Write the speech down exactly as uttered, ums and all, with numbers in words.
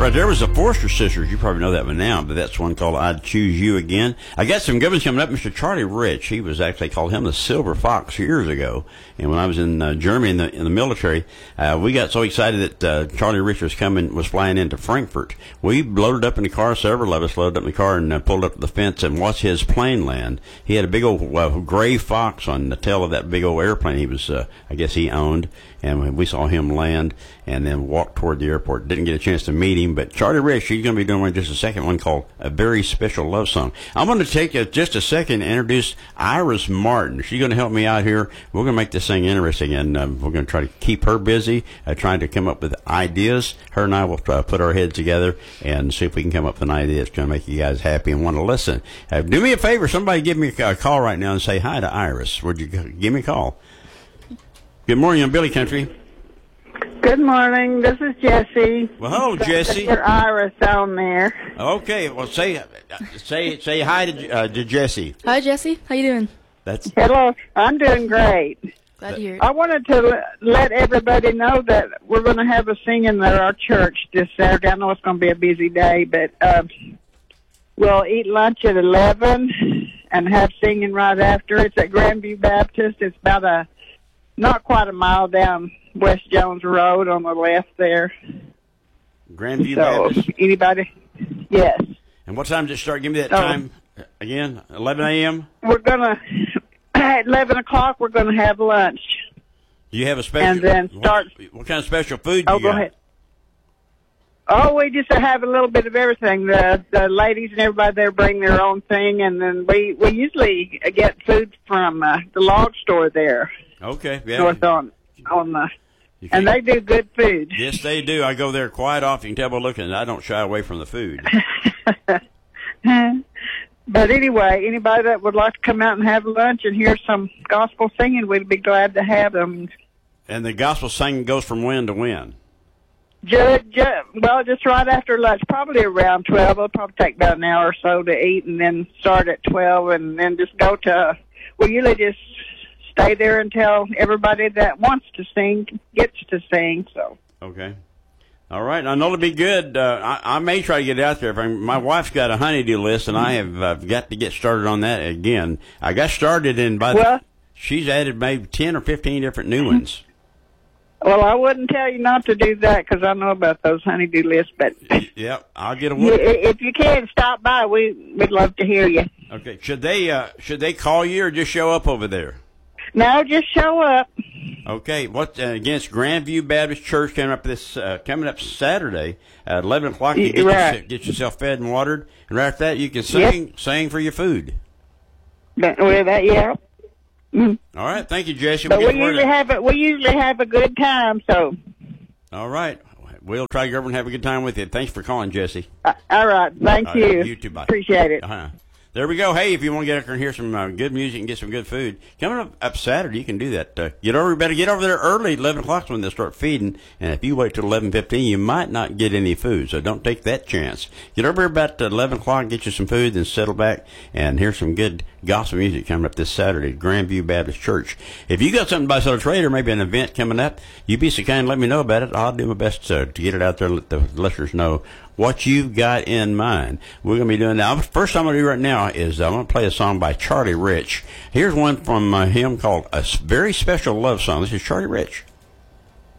right there was the Forster Sisters. You probably know that one now, but that's one called I'd Choose You Again. I got some good ones coming up. Mister Charlie Rich, he was actually called him the Silver Fox years ago. And when I was in uh, Germany in the, in the military, uh, we got so excited that uh, Charlie Rich was coming, was flying into Frankfurt. We loaded up in the car, several of us loaded up in the car and uh, pulled up to the fence and watched his plane land. He had a big old uh, gray fox on the tail of that big old airplane he was, uh, I guess he owned. And we saw him land and then walk toward the airport. Didn't get a chance to meet him, but Charlie Rich, he's going to be doing one just a second, one called A Very Special Love Song. I'm going to take a, just a second and introduce Iris Martin. She's going to help me out here. We're going to make this thing interesting, and um, we're going to try to keep her busy, uh, trying to come up with ideas. Her and I will try to put our heads together and see if we can come up with an idea that's going to make you guys happy and want to listen. Uh, do me a favor. Somebody give me a call right now and say hi to Iris. Would you give me a call? Good morning, on Billy Country. Good morning. This is Jessie. Well, hello, Jessie. Your Iris on there. Okay. Well, say say say hi to uh, to Jessie. Hi, Jessie. How you doing? That's Hello. I'm doing great. Glad to hear it. I wanted to let everybody know that we're going to have a singing at our church this Saturday. I know it's going to be a busy day, but uh, we'll eat lunch at eleven and have singing right after. It's at Grandview Baptist. It's about a not quite a mile down West Jones Road on the left there. Grandview so, Baptist. Anybody? Yes. And what time does it start? Give me that so, time again. eleven a.m. We're gonna at eleven o'clock. We're gonna have lunch. Do you have a special? And then start. What, what kind of special food? Do oh, you go got? ahead. Oh, we just have a little bit of everything. The the ladies and everybody there bring their own thing, and then we we usually get food from uh, the log store there. Okay. Yeah. North on on the. And they do good food. Yes, they do. I go there quite often. You can tell by looking. I don't shy away from the food. But anyway, anybody that would like to come out and have lunch and hear some gospel singing, we'd be glad to have them. And the gospel singing goes from when to when? Just, just, well, just right after lunch, probably around twelve. It'll probably take about an hour or so to eat, and then start at twelve, and then just go to. We usually just stay there until everybody that wants to sing gets to sing. So okay, all right. I know it'll be good. Uh, I, I may try to get out there. If I, my wife's got a honeydew list, and I have uh, got to get started on that again. I got started, and by well, the, she's added maybe ten or fifteen different new ones. Well, I wouldn't tell you not to do that because I know about those honeydew lists. But yep, I'll get a whoop. If you can stop by, we we'd love to hear you. Okay, should they uh, should they call you or just show up over there? No, just show up. Okay, what uh, against Grandview Baptist Church coming up this uh, coming up Saturday at eleven o'clock. You get, right. yourself, get yourself fed and watered, and right after that you can sing yep. sing for your food. That, well, that yeah. Mm. All right, thank you, Jesse. But we'll we usually have a, we usually have a good time. So. All right, we'll try to go over and have a good time with you. Thanks for calling, Jesse. Uh, all right, thank all you. Right, you too, bye. Appreciate it. Uh-huh. There we go. Hey, if you want to get up there and hear some uh, good music and get some good food, coming up, up Saturday, you can do that. Uh, get over, better get over there early, eleven o'clock when they start feeding. And if you wait till eleven fifteen, you might not get any food. So don't take that chance. Get over here about eleven o'clock, get you some food, then settle back and hear some good gospel music coming up this Saturday at Grandview Baptist Church. If you got something to buy, sell, or trade, or maybe an event coming up, you be so kind and let me know about it. I'll do my best to, to get it out there and let the listeners know what you've got in mind. We're going to be doing that. First I'm going to do right now is I'm going to play a song by Charlie Rich. Here's one from uh, him called A Very Special Love Song. This is Charlie Rich.